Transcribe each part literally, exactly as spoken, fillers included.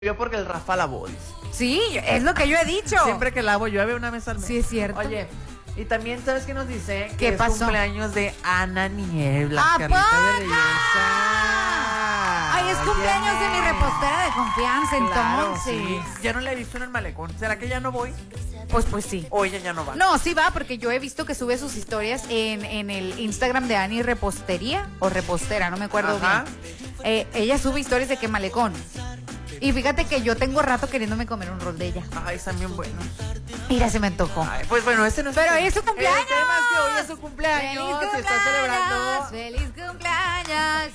Yo porque el Rafa lavó, dice. Sí, es lo que yo he dicho. Siempre que lavo llueve una vez al mes. Sí, es cierto. Oye, y también, ¿sabes qué nos dice? ¿Qué que pasó? Es cumpleaños de Ana Niebla, ¡Ah, Carlita poca! de belleza. Ay, es cumpleaños de mi repostera de confianza, Claro, entonces. sí. Ya no la he visto en el malecón. ¿Será que ya no voy? Pues, pues sí. O ella ya no va. No, sí va, porque yo he visto que sube sus historias en, en el Instagram de Ani Repostería o Repostera, no me acuerdo Ajá. bien. Eh, ella sube historias de que malecón. Y fíjate que yo tengo rato queriéndome comer un rol de ella. Ay, están bien buenos. Mira, se me antojó. Ay, pues bueno, este no es. Pero hoy es su cumpleaños. El tema es que hoy es su cumpleaños. ¡Feliz Se está celebrando. ¡Feliz cumpleaños!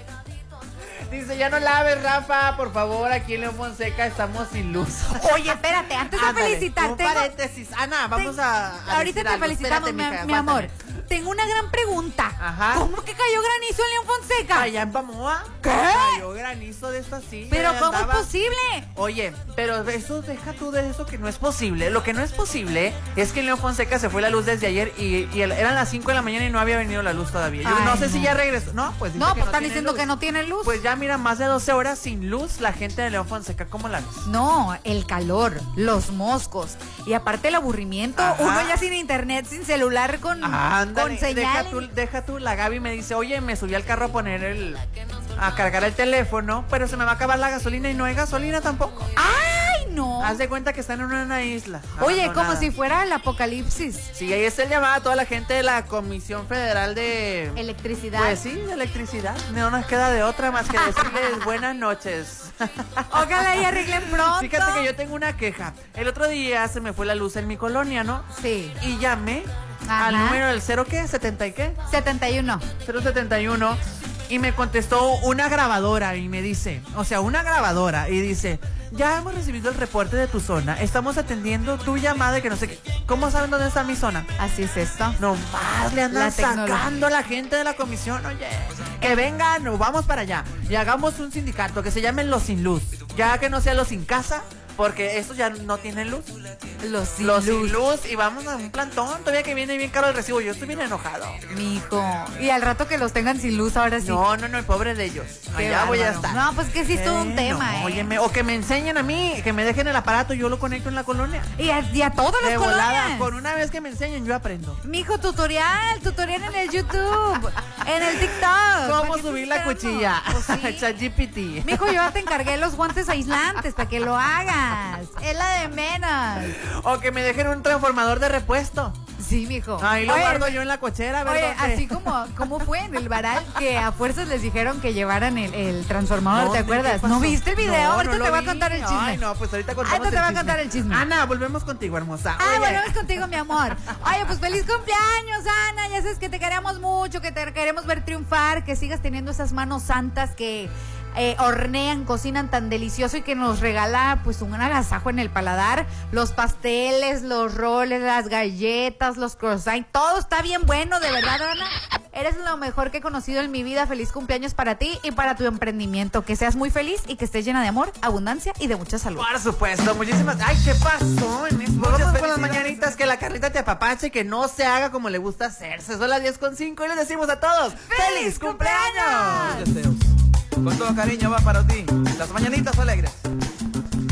Dice, ya no laves, Rafa, por favor, aquí en León Fonseca estamos sin luz. Oye, espérate, antes de Ándale, felicitar, un tengo- paréntesis. Ana, vamos Ten- a, a Ahorita decir te algo. felicitamos, Espérate, mi, mija, mi amor. aguántame. Tengo una gran pregunta. Ajá. ¿Cómo que cayó granizo en León Fonseca? Allá en Pamoa. ¿Qué? Cayó granizo de esta sí. Pero ahí ¿cómo andaba. es posible? Oye, pero eso, deja tú de eso que no es posible. Lo que no es posible es que en León Fonseca se fue la luz desde ayer y, y el- eran las cinco de la mañana y no había venido la luz todavía. Yo Ay, no sé no. si ya regresó. No, pues dice No, que pues están tiene diciendo luz. que no tiene luz. Pues ya mira, más de doce horas sin luz la gente de León Fonseca. ¿Cómo la ves? No, el calor, los moscos y aparte el aburrimiento, Ajá. uno ya sin internet, sin celular, con, Ándale, con señal. deja tú, deja tú, la Gaby me dice, oye, me subí al carro a poner el, a cargar el teléfono, pero se me va a acabar la gasolina y no hay gasolina tampoco. ¡Ay, no! Haz de cuenta que están en una isla. Oye, como abandonada. si fuera el apocalipsis. Sí, ahí está el llamado a toda la gente de la Comisión Federal de... Electricidad. Pues sí, de electricidad. No nos queda de otra más que decirles buenas noches. Ojalá y arreglen pronto. Fíjate que yo tengo una queja. El otro día se me fue la luz en mi colonia, ¿no? Sí. Y llamé Ajá. al número del cero, ¿qué? ¿setenta y qué? setenta y uno. cero setenta y uno. Y me contestó una grabadora y me dice, o sea, una grabadora y dice, ya hemos recibido el reporte de tu zona, estamos atendiendo tu llamada y que no sé qué. ¿Cómo saben dónde está mi zona? Así es esto. Nomás le andan La tecnología. sacando a la gente de la comisión, oye, que vengan, nos vamos para allá y hagamos un sindicato que se llame Los Sin Luz, ya que no sea Los Sin Casa, porque estos ya no tienen luz. Los sin Los luz. Sin Luz y vamos a un plantón, todavía que viene bien caro el recibo, yo estoy bien enojado. Mijo. Y al rato que los tengan sin luz, ahora sí. No, no, no, el pobre de ellos. Qué Allá voy a bárbaro. estar. No, pues que sí es todo un Eh, tema, no, ¿eh? óyeme, o que me enseñen a mí, que me dejen el aparato, yo lo conecto en la colonia. Y a, y a todas las De volada, colonias. con una vez que me enseñen, yo aprendo. Mijo, tutorial, tutorial en el YouTube, en el TikTok. ¿Cómo ¿Para qué subir estás la esperando? cuchilla? Pues sí. ChatGPT. Mijo, yo ya te encargué los guantes aislantes para que lo hagas. Es la de menos. O que me dejen un transformador de repuesto. Sí, mijo. Ahí lo Oye, guardo yo en la cochera, Oye, ¿verdad? así como, como fue en el varal que a fuerzas les dijeron que llevaran el, el transformador, ¿te ¿Dónde? acuerdas? ¿Qué pasó? ¿No viste el video? No, Ahorita no te lo voy a vi. contar el chisme. Ay, no, pues ahorita contamos Ahorita te el voy a chisme. contar el chisme. Ana, volvemos contigo, hermosa. Ah, Oye, volvemos contigo, mi amor. Oye, pues feliz cumpleaños, Ana. Ya sabes que te queremos mucho, que te queremos ver triunfar, que sigas teniendo esas manos santas que eh, hornean, cocinan tan delicioso y que nos regala pues un agasajo en el paladar. Los pasteles, los roles, las galletas, los croissants, todo está bien bueno, de verdad, Ana. Eres lo mejor que he conocido en mi vida. Feliz cumpleaños para ti y para tu emprendimiento. Que seas muy feliz y que estés llena de amor, abundancia y de mucha salud. por supuesto, muchísimas. Ay, ¿qué pasó? En esto? Vamos con las mañanitas, que la Carlita te apapache, que no se haga como le gusta hacerse. Son las diez con cinco y les decimos a todos ¡feliz cumpleaños! Deseos. Con todo cariño va para ti. Las mañanitas alegres.